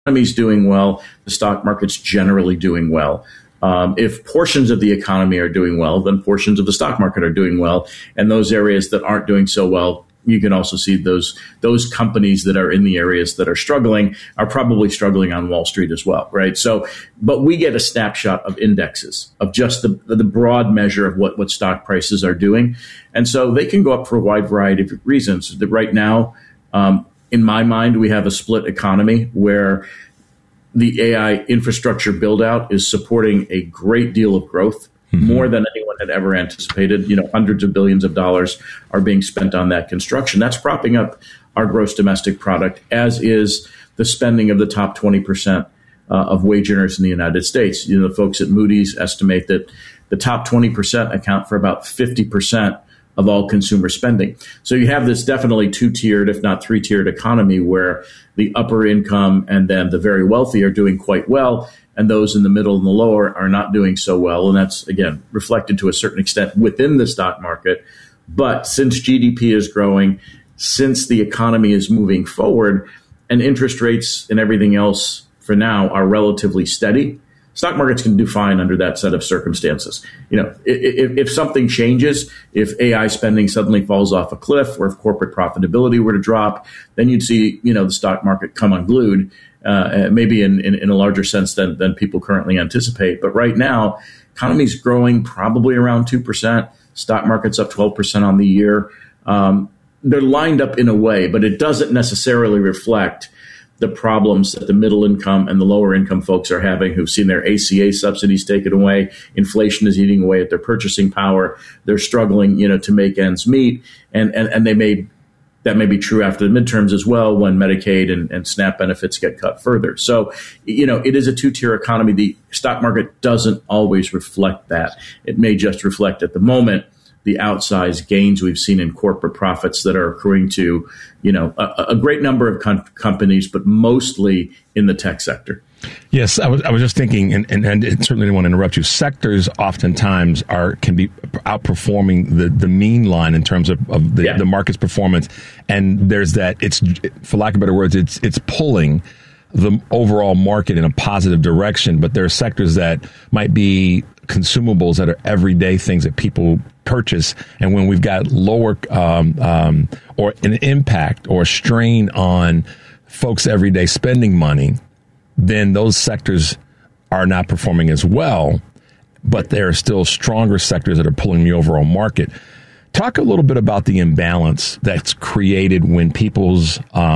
economy's doing well, the stock market's generally doing well. If portions of the economy are doing well, then portions of the stock market are doing well. And those areas that aren't doing so well, you can also see those companies that are in the areas that are struggling are probably struggling on Wall Street as well, right? So, but we get a snapshot of indexes, of just the broad measure of what stock prices are doing. And so they can go up for a wide variety of reasons. That right now, in my mind, we have a split economy where the AI infrastructure build out is supporting a great deal of growth, more than anyone had ever anticipated. Hundreds of billions of dollars are being spent on that construction. That's propping up our gross domestic product, as is the spending of the top 20% of wage earners in the United States. The folks at Moody's estimate that the top 20% account for about 50% of all consumer spending. So you have this definitely two-tiered, if not three-tiered economy where the upper income and then the very wealthy are doing quite well, and those in the middle and the lower are not doing so well. And that's, again, reflected to a certain extent within the stock market. But since GDP is growing, since the economy is moving forward, and interest rates and everything else for now are relatively steady, stock markets can do fine under that set of circumstances. If something changes, if AI spending suddenly falls off a cliff, or if corporate profitability were to drop, then you'd see, the stock market come unglued, maybe in a larger sense than people currently anticipate. But right now, economy's growing probably around 2%. Stock market's up 12% on the year. They're lined up in a way, but it doesn't necessarily reflect the problems that the middle income and the lower income folks are having, who've seen their ACA subsidies taken away. Inflation is eating away at their purchasing power. They're struggling, to make ends meet. And that may be true after the midterms as well, when Medicaid and SNAP benefits get cut further. So, it is a two-tier economy. The stock market doesn't always reflect that. It may just reflect at the moment the outsized gains we've seen in corporate profits that are accruing to, a great number of companies, but mostly in the tech sector. Yes, I was just thinking, and certainly didn't want to interrupt you. Sectors oftentimes can be outperforming the mean line in terms of the market's performance, and there's that. It's, for lack of better words, it's pulling the overall market in a positive direction. But there are sectors that might be consumables that are everyday things that people purchase, and when we've got lower or an impact or a strain on folks' everyday spending money, then those sectors are not performing as well, but there are still stronger sectors that are pulling the overall market. Talk a little bit about the imbalance that's created when people's,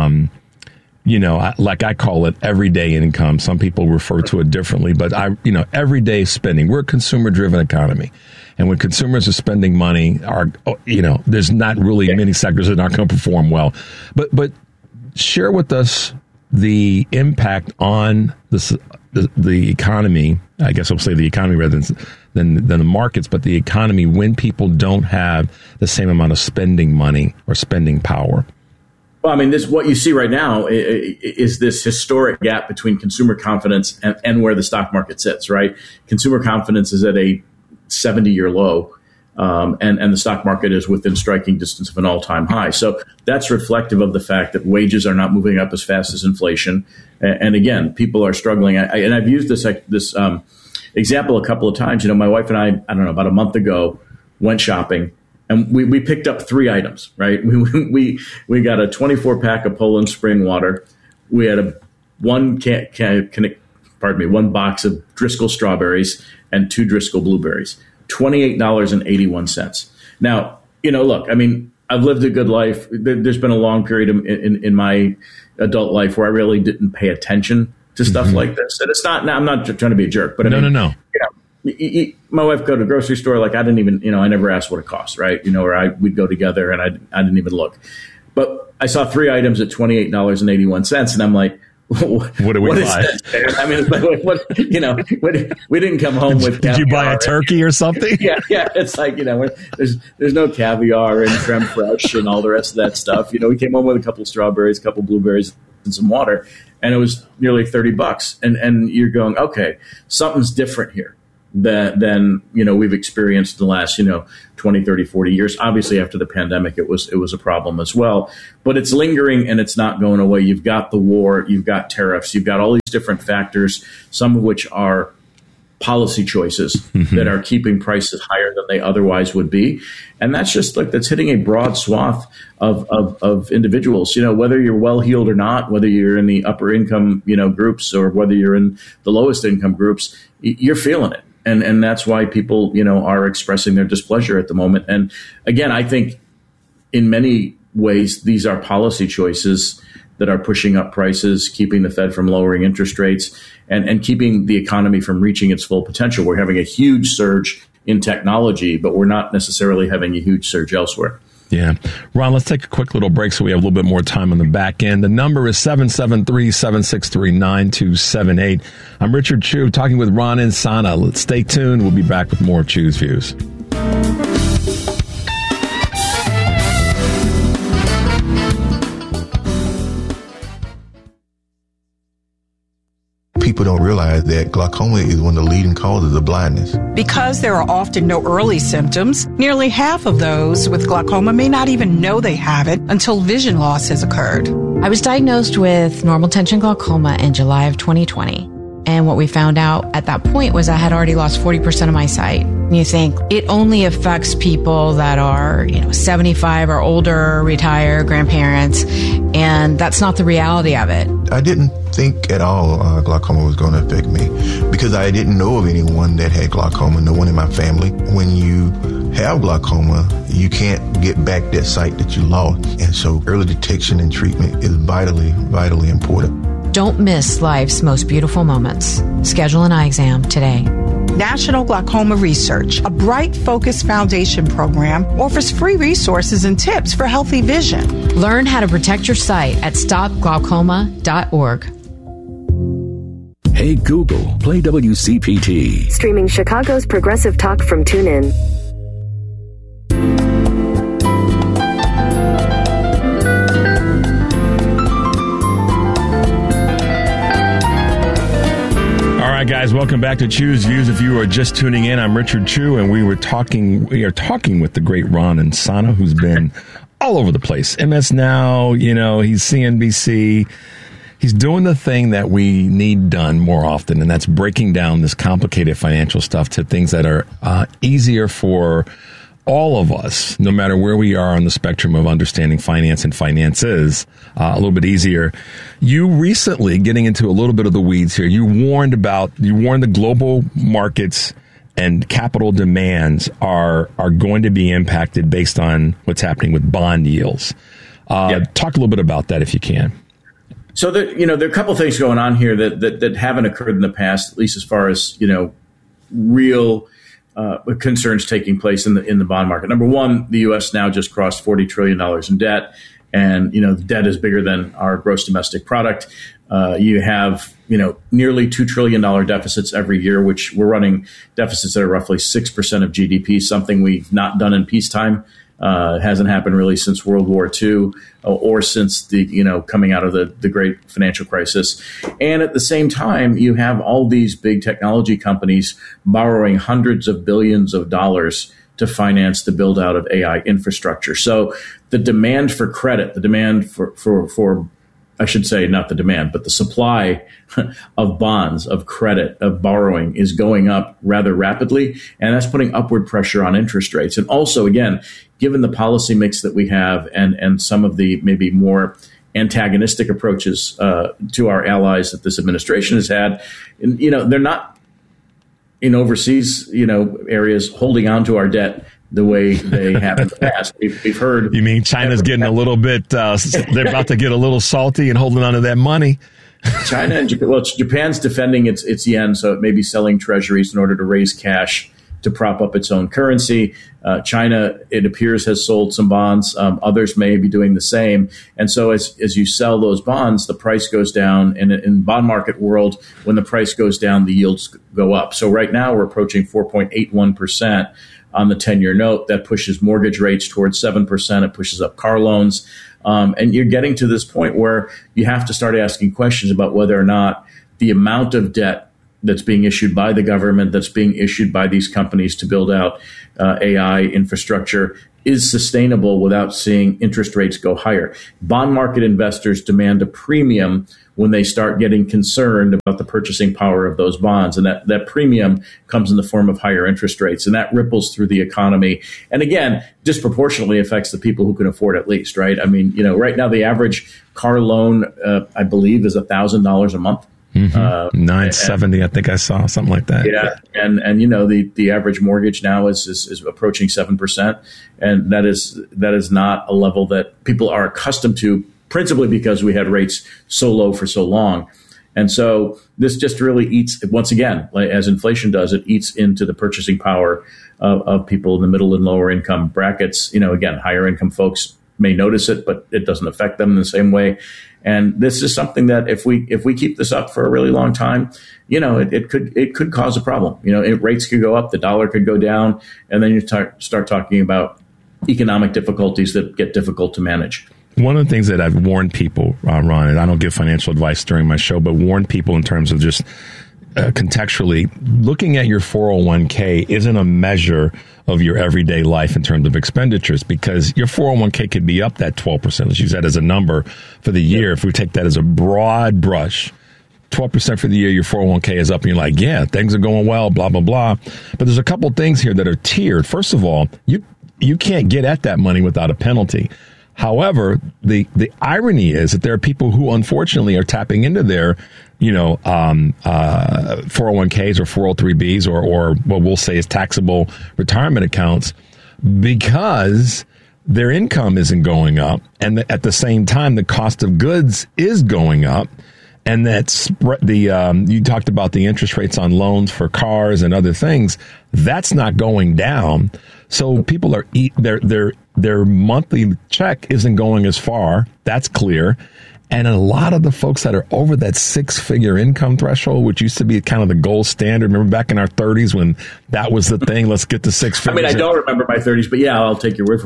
like I call it everyday income. Some people refer to it differently, but everyday spending. We're a consumer-driven economy. And when consumers are spending money, there's not really many sectors that aren't going to perform well. But share with us the impact on the economy. I guess I'll say the economy rather than the markets, but the economy when people don't have the same amount of spending money or spending power. Well, what you see right now is this historic gap between consumer confidence and where the stock market sits, right? Consumer confidence is at a 70-year low, and the stock market is within striking distance of an all-time high. So that's reflective of the fact that wages are not moving up as fast as inflation. And again, people are struggling. And I've used this example a couple of times. My wife and I don't know, about a month ago, went shopping. And we picked up 3 items, right? We got a 24-pack of Poland Spring water. We had one box of Driscoll strawberries and 2 Driscoll blueberries. $28.81. Now, look, I've lived a good life. There's been a long period in my adult life where I really didn't pay attention to stuff like this. And it's not. I'm not trying to be a jerk, but no. My wife go to the grocery store, like I didn't even, I never asked what it cost, right? Or we'd go together and I didn't even look. But I saw 3 items at $28.81, and I'm like, what do we buy? We didn't come home with caviar. Did you buy a turkey or something? Yeah. It's like, there's no caviar and creme fraiche and all the rest of that stuff. We came home with a couple strawberries, a couple blueberries, and some water, and it was nearly $30. And you're going, okay, something's different here. than we've experienced in the last 20, 30, 40 years. Obviously, after the pandemic, it was a problem as well. But it's lingering and it's not going away. You've got the war, you've got tariffs, you've got all these different factors, some of which are policy choices that are keeping prices higher than they otherwise would be. And that's just that's hitting a broad swath of individuals, whether you're well-heeled or not, whether you're in the upper income, groups or whether you're in the lowest income groups, you're feeling it. And that's why people, are expressing their displeasure at the moment. And again, I think in many ways, these are policy choices that are pushing up prices, keeping the Fed from lowering interest rates, and keeping the economy from reaching its full potential. We're having a huge surge in technology, but we're not necessarily having a huge surge elsewhere. Yeah. Ron, let's take a quick little break so we have a little bit more time on the back end. The number is 773-763-9278. I'm Richard Chu talking with Ron Insana. Let's stay tuned. We'll be back with more of Chu's Views. People don't realize that glaucoma is one of the leading causes of blindness. Because there are often no early symptoms, nearly half of those with glaucoma may not even know they have it until vision loss has occurred. I was diagnosed with normal tension glaucoma in July of 2020. And what we found out at that point was I had already lost 40% of my sight. And you think it only affects people that are, 75 or older, retired, grandparents. And that's not the reality of it. I didn't think at all glaucoma was going to affect me because I didn't know of anyone that had glaucoma, no one in my family. When you have glaucoma, you can't get back that sight that you lost. And so early detection and treatment is vitally, vitally important. Don't miss life's most beautiful moments. Schedule an eye exam today. National Glaucoma Research, a Bright Focus Foundation program, offers free resources and tips for healthy vision. Learn how to protect your sight at stopglaucoma.org. Hey Google, play WCPT. Streaming Chicago's progressive talk from TuneIn. All right, guys, welcome back to Chu's Views. If you are just tuning in, I'm Richard Chu, and we are talking with the great Ron Insana, who's been all over the place. MS Now, he's CNBC. He's doing the thing that we need done more often, and that's breaking down this complicated financial stuff to things that are easier for all of us, no matter where we are on the spectrum of understanding finance and finances, a little bit easier. You recently, getting into a little bit of the weeds here, you warned the global markets and capital demands are going to be impacted based on what's happening with bond yields. Talk a little bit about that if you can. So there are a couple of things going on here that haven't occurred in the past, at least as far as real concerns taking place in the bond market. Number one, the U.S. now just crossed $40 trillion in debt, and the debt is bigger than our gross domestic product. You have nearly $2 trillion deficits every year, which we're running deficits that are roughly 6% of GDP, something we've not done in peacetime. It hasn't happened really since World War II or since the coming out of the great financial crisis. And at the same time, you have all these big technology companies borrowing hundreds of billions of dollars to finance the build out of AI infrastructure. So the demand for credit, the demand for I should say not the demand, but the supply of bonds, of credit, of borrowing is going up rather rapidly. And that's putting upward pressure on interest rates. And also, again, given the policy mix that we have and some of the maybe more antagonistic approaches to our allies that this administration has had, they're not in overseas, areas holding on to our debt the way they have in the past. We've heard. You mean China's getting a little bit, they're about to get a little salty and holding on to that money? China and Japan, Japan's defending its yen, so it may be selling treasuries in order to raise cash to prop up its own currency. China, it appears, has sold some bonds. Others may be doing the same. And so as you sell those bonds, the price goes down. And in the bond market world, when the price goes down, the yields go up. So right now we're approaching 4.81% on the 10-year note. That pushes mortgage rates towards 7%. It pushes up car loans. And you're getting to this point where you have to start asking questions about whether or not the amount of debt that's being issued by the government, that's being issued by these companies to build out AI infrastructure is sustainable without seeing interest rates go higher. Bond market investors demand a premium when they start getting concerned about the purchasing power of those bonds. And that premium comes in the form of higher interest rates. And that ripples through the economy. And again, disproportionately affects the people who can afford it least, right? I mean, right now the average car loan, I believe, is $1,000 a month. Mm-hmm. 970, I think I saw something like that. Yeah, and the average mortgage now is approaching 7%, and that is not a level that people are accustomed to, principally because we had rates so low for so long. And so this just really eats, once again, as inflation does, it eats into the purchasing power of people in the middle and lower income brackets. Again, higher income folks may notice it, but it doesn't affect them in the same way. And this is something that if we keep this up for a really long time, it could cause a problem. Rates could go up, the dollar could go down, and then you start talking about economic difficulties that get difficult to manage. One of the things that I've warned people, Ron, and I don't give financial advice during my show, but warn people in terms of just contextually, looking at your 401k isn't a measure of your everyday life in terms of expenditures, because your 401k could be up that 12%. Let's use that as a number for the year. If we take that as a broad brush, 12% for the year, your 401k is up, and you're like, yeah, things are going well, blah, blah, blah. But there's a couple things here that are tiered. First of all, you can't get at that money without a penalty. However, the irony is that there are people who unfortunately are tapping into their 401ks or 403bs or what we'll say is taxable retirement accounts, because their income isn't going up, and at the same time the cost of goods is going up, and that's you talked about the interest rates on loans for cars and other things, that's not going down. So people are their monthly check isn't going as far. That's clear. And a lot of the folks that are over that 6-figure income threshold, which used to be kind of the gold standard. Remember back in our 30s when that was the thing? Let's get to 6 figures. I mean, I don't remember my 30s, but yeah, I'll take your word for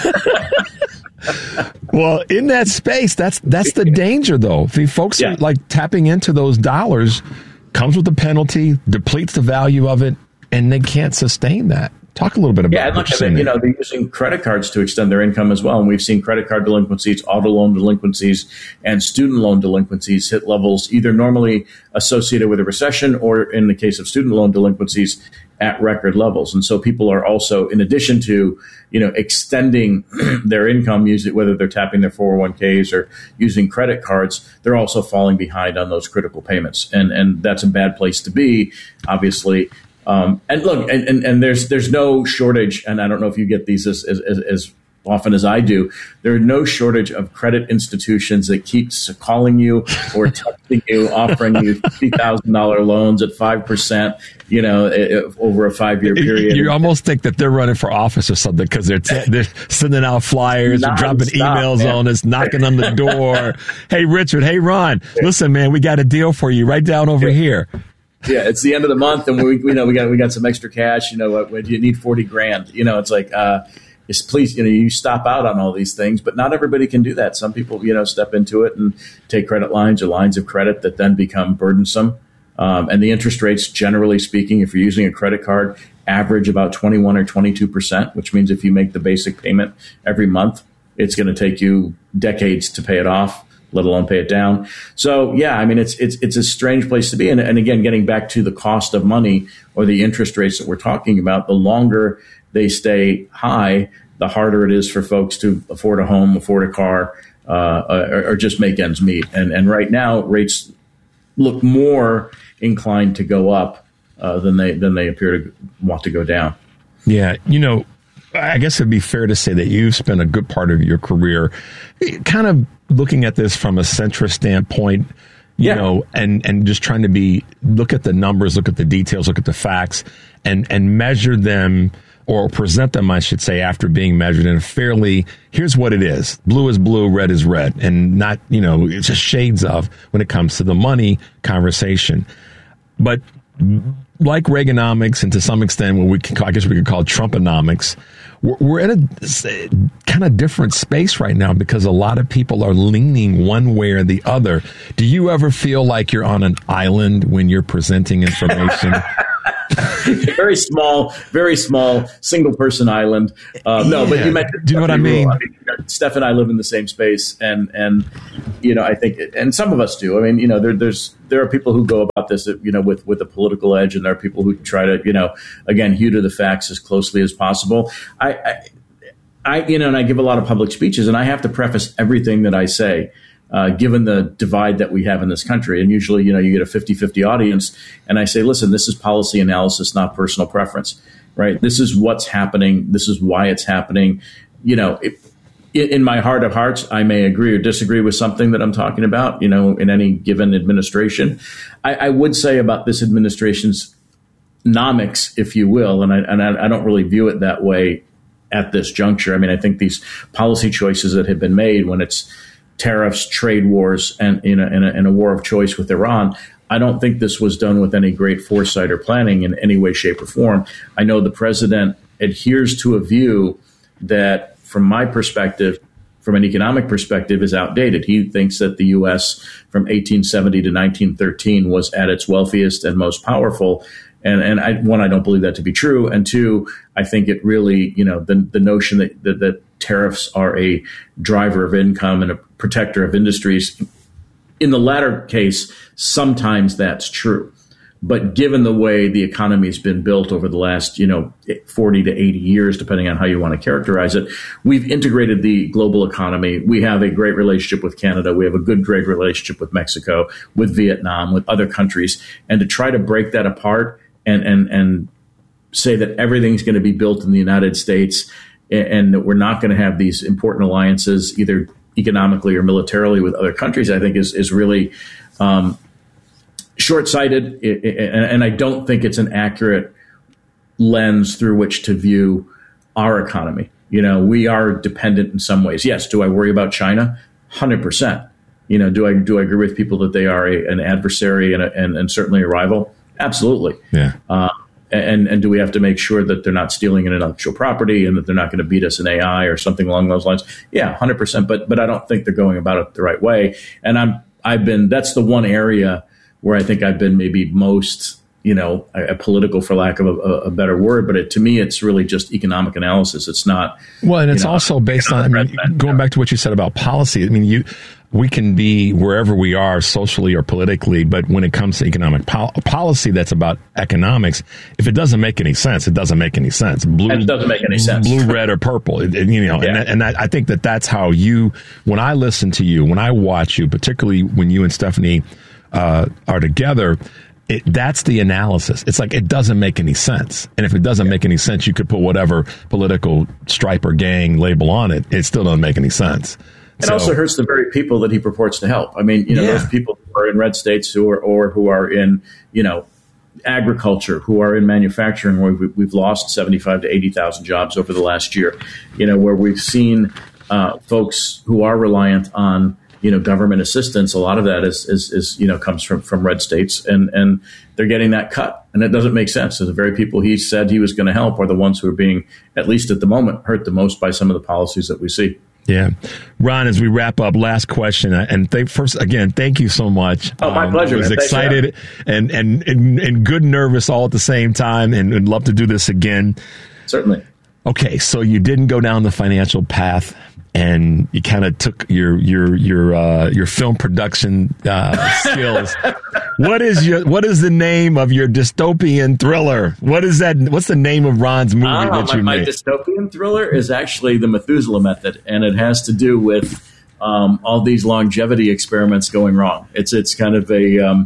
it. Well, in that space, that's the danger, though. If folks are like tapping into those dollars, comes with a penalty, depletes the value of it, and they can't sustain that. Talk a little bit about what you're saying. They're using credit cards to extend their income as well. And we've seen credit card delinquencies, auto loan delinquencies, and student loan delinquencies hit levels either normally associated with a recession or, in the case of student loan delinquencies, at record levels. And so people are also, in addition to, extending their income, whether they're tapping their 401ks or using credit cards, they're also falling behind on those critical payments. And that's a bad place to be, obviously. And look, and there's no shortage, and I don't know if you get these as often as I do. There are no shortage of credit institutions that keep calling you or texting you, offering you $50,000 loans at 5%, over a 5-year period. You almost think that they're running for office or something, because they're sending out flyers and dropping emails on us, knocking on the door. Hey, Richard. Hey, Ron. Listen, man, we got a deal for you right down over here. Yeah, it's the end of the month, and we got some extra cash. What do you need? $40,000. It's like, please, you stop out on all these things, but not everybody can do that. Some people, step into it and take credit lines or lines of credit that then become burdensome. And the interest rates, generally speaking, if you're using a credit card, average about 21 or 22%, which means if you make the basic payment every month, it's going to take you decades to pay it off, let alone pay it down. So, yeah, I mean, it's a strange place to be. And again, getting back to the cost of money or the interest rates that we're talking about, the longer they stay high, the harder it is for folks to afford a home, afford a car, or just make ends meet. And right now, rates look more inclined to go up than they appear to want to go down. Yeah, I guess it'd be fair to say that you've spent a good part of your career kind of looking at this from a centrist standpoint, and just trying to look at the numbers, look at the details, look at the facts, and measure them, or present them, I should say, after being measured in a fairly, here's what it is. Blue is blue, red is red, and not, it's just shades of when it comes to the money conversation. But like Reaganomics, and to some extent, what I guess we could call Trumponomics, we're in a kind of different space right now because a lot of people are leaning one way or the other. Do you ever feel like you're on an island when you're presenting information? very small, single person island. No, but you mentioned. Do you know what I mean? Steph and I live in the same space, and I think, and some of us do. I mean, there are people who go about this, with a political edge, and there are people who try to, again, hew to the facts as closely as possible. And I give a lot of public speeches, and I have to preface everything that I say. Given the divide that we have in this country. And usually, you get a 50-50 audience. And I say, listen, this is policy analysis, not personal preference, right? This is what's happening. This is why it's happening. In my heart of hearts, I may agree or disagree with something that I'm talking about, in any given administration. I would say about this administration's nomics, if you will, and I don't really view it that way at this juncture. I mean, I think these policy choices that have been made when it's tariffs, trade wars, and in a war of choice with Iran, I don't think this was done with any great foresight or planning in any way, shape, or form. I know the president adheres to a view that, from my perspective, from an economic perspective, is outdated. He thinks that the U.S. from 1870 to 1913 was at its wealthiest and most powerful. And I don't believe that to be true. And two, I think it really, the notion that tariffs are a driver of income and a protector of industries, in the latter case, sometimes that's true. But given the way the economy has been built over the last, 40 to 80 years, depending on how you want to characterize it, we've integrated the global economy. We have a great relationship with Canada. We have a great relationship with Mexico, with Vietnam, with other countries. And to try to break that apart and say that everything's going to be built in the United States and that we're not going to have these important alliances, either economically or militarily, with other countries, I think is really short-sighted. And I don't think it's an accurate lens through which to view our economy. We are dependent in some ways. Yes. Do I worry about China? 100%. Do I agree with people that they are an adversary and certainly a rival? Absolutely. Yeah. And do we have to make sure that they're not stealing intellectual property and that they're not going to beat us in AI or something along those lines? Yeah, 100%. But I don't think they're going about it the right way. And that's the one area where I think I've been maybe most, a political, for lack of a better word. But to me, it's really just economic analysis. It's not. Well, and it's also based on, going back to what you said about policy. We can be wherever we are socially or politically, but when it comes to economic policy that's about economics, if it doesn't make any sense, it doesn't make any sense. It doesn't make any sense. Blue, red, or purple. And I think that's how when I listen to you, when I watch you, particularly when you and Stephanie are together, that's the analysis. It's like, it doesn't make any sense. And if it doesn't make any sense, you could put whatever political stripe or gang label on it. It still doesn't make any sense. It also hurts the very people that he purports to help. Those people who are in red states who are in, agriculture, who are in manufacturing, where we've lost 75 to 80,000 jobs over the last year, where we've seen folks who are reliant on, government assistance. A lot of that is comes from red states, and they're getting that cut. And it doesn't make sense. So the very people he said he was going to help are the ones who are being, at least at the moment, hurt the most by some of the policies that we see. Yeah. Ron, as we wrap up, last question. And thank you so much. Oh, my pleasure. I was excited and good nervous all at the same time, and love to do this again. Certainly. Okay. So you didn't go down the financial path, and you kind of took your film production skills. What is the name of your dystopian thriller? What is that? What's the name of Ron's movie that you made? My dystopian thriller is actually The Methuselah Method, and it has to do with all these longevity experiments going wrong. It's kind of a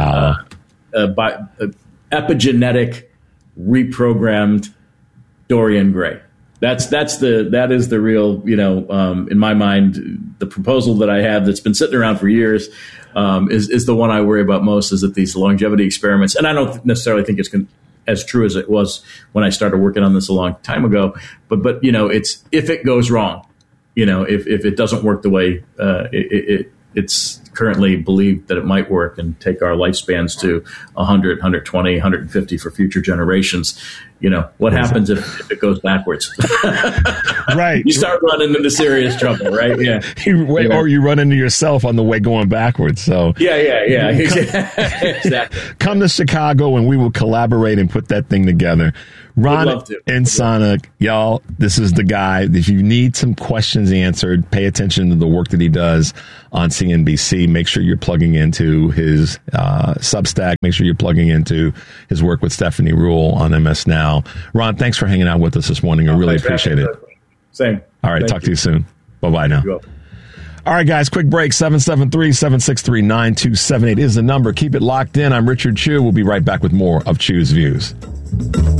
epigenetic reprogrammed Dorian Gray. That is the real, in my mind, the proposal that I have that's been sitting around for years is the one I worry about most, is that these longevity experiments, and I don't necessarily think it's as true as it was when I started working on this a long time ago, but it's, if it goes wrong, if it doesn't work the way it it's currently believed that it might work and take our lifespans to 100, 120, 150 for future generations. What happens if it goes backwards? Right. You start running into serious trouble, right? Yeah. Or you run into yourself on the way going backwards. So yeah. Exactly. Come to Chicago and we will collaborate and put that thing together. Ron Insana, y'all, this is the guy. If you need some questions answered, pay attention to the work that he does on CNBC. Make sure you're plugging into his Substack. Make sure you're plugging into his work with Stephanie Ruhle on MS Now. Ron, thanks for hanging out with us this morning. I really appreciate it. Same. All right, talk to you soon. Bye-bye now. All right, guys, quick break. 773-763-9278 is the number. Keep it locked in. I'm Richard Chew. We'll be right back with more of Chew's Views.